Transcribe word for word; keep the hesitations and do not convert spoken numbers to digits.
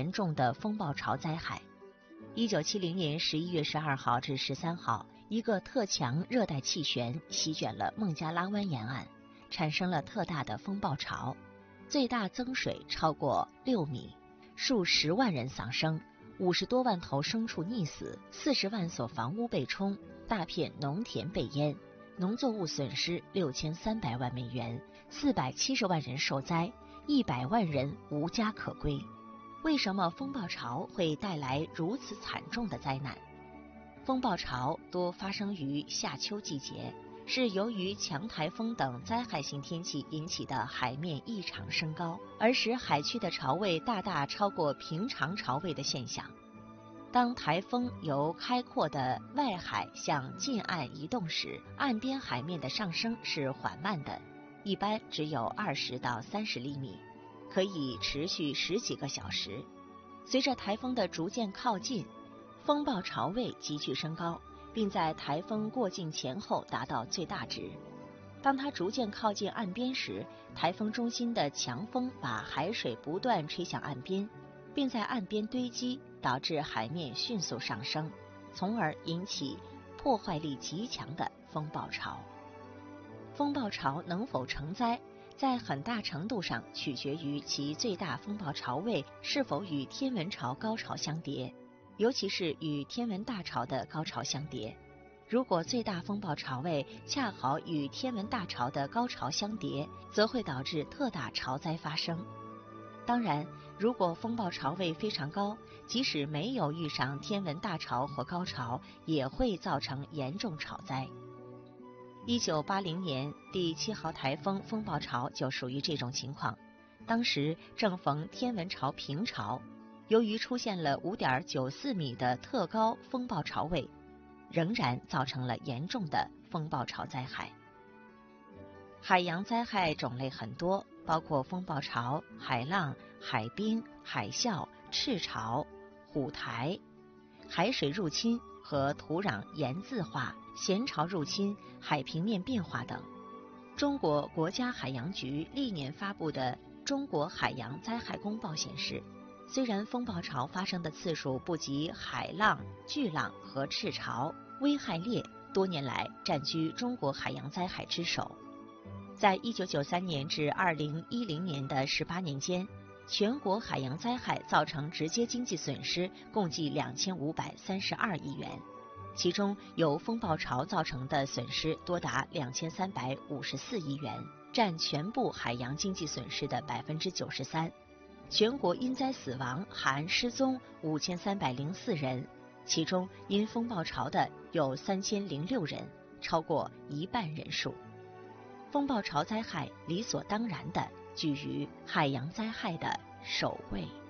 严重的风暴潮灾害。一九七零年十一月十二号至十三号，一个特强热带气旋席卷了孟加拉湾沿岸，产生了特大的风暴潮，最大增水超过六米，数十万人丧生，五十多万头牲畜溺死，四十万所房屋被冲，大片农田被淹，农作物损失六千三百万美元，四百七十万人受灾，一百万人无家可归。为什么风暴潮会带来如此惨重的灾难？风暴潮多发生于夏秋季节，是由于强台风等灾害性天气引起的海面异常升高，而使海区的潮位大大超过平常潮位的现象。当台风由开阔的外海向近岸移动时，岸边海面的上升是缓慢的，一般只有二十到三十厘米，可以持续十几个小时。随着台风的逐渐靠近，风暴潮位急剧升高，并在台风过境前后达到最大值。当它逐渐靠近岸边时，台风中心的强风把海水不断吹向岸边，并在岸边堆积，导致海面迅速上升，从而引起破坏力极强的风暴潮。风暴潮能否成灾，在很大程度上取决于其最大风暴潮位是否与天文潮高潮相叠，尤其是与天文大潮的高潮相叠。如果最大风暴潮位恰好与天文大潮的高潮相叠，则会导致特大潮灾发生。当然，如果风暴潮位非常高，即使没有遇上天文大潮或高潮，也会造成严重潮灾。一九八零年第七号台风风暴潮就属于这种情况，当时正逢天文潮平潮，由于出现了 五点九四米的特高风暴潮位，仍然造成了严重的风暴潮灾害。海洋灾害种类很多，包括风暴潮、海浪、海冰、海啸、赤潮、虎台、海水入侵和土壤盐渍化、咸潮入侵、海平面变化等。中国国家海洋局历年发布的《中国海洋灾害公报》显示，虽然风暴潮发生的次数不及海浪、巨浪和赤潮，危害烈多年来占据中国海洋灾害之首。在一九九三年至二零一零年的十八年间，全国海洋灾害造成直接经济损失共计两千五百三十二亿元，其中由风暴潮造成的损失多达两千三百五十四亿元，占全部海洋经济损失的百分之九十三。全国因灾死亡含失踪五千三百零四人，其中因风暴潮的有三千零六人，超过一半人数。风暴潮灾害理所当然地居于海洋灾害的首位。